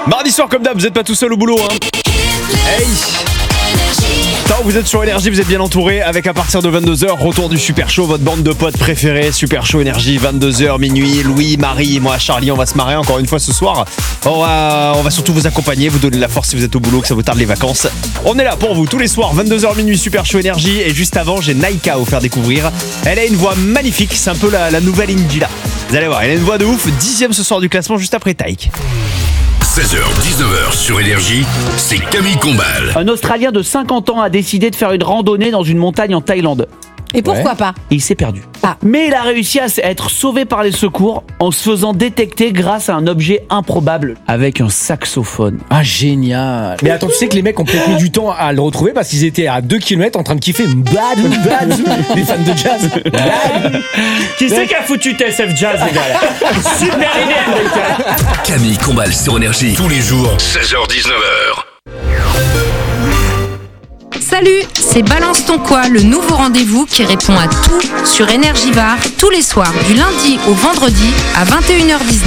Mardi soir comme d'hab, vous n'êtes pas tout seul au boulot, hein. Hey. Tant que vous êtes sur Énergie, vous êtes bien entouré avec à partir de 22h, retour du Super Show, votre bande de potes préférée, Super Show Énergie, 22h, minuit, Louis, Marie, moi, Charlie, on va se marrer encore une fois ce soir. On va surtout vous accompagner, vous donner de la force si vous êtes au boulot, que ça vous tarde les vacances. On est là pour vous tous les soirs, 22h minuit, Super Show Énergie. Et juste avant, j'ai Naïka à vous faire découvrir. Elle a une voix magnifique, c'est un peu la nouvelle Indila. Vous allez voir, elle a une voix de ouf, 10ème ce soir du classement juste après Taïk. 16h, 19h sur Énergie, c'est Camille Combal. Un Australien de 50 ans a décidé de faire une randonnée dans une montagne en Thaïlande. Et pourquoi pas? Et il s'est perdu. Mais il a réussi à être sauvé par les secours en se faisant détecter grâce à un objet improbable avec un saxophone. Ah, génial. Mais attends, tu sais que les mecs ont peut-être mis du temps à le retrouver parce qu'ils étaient à 2 km en train de kiffer Mbadou, les fans de jazz. Qui c'est qui a foutu TSF Jazz, les gars? Super idée, les gars. Camille Combal sur Énergie, tous les jours, 16h-19h. Salut, c'est Balance ton quoi, le nouveau rendez-vous qui répond à tout sur Énergie Var tous les soirs du lundi au vendredi à 21h19.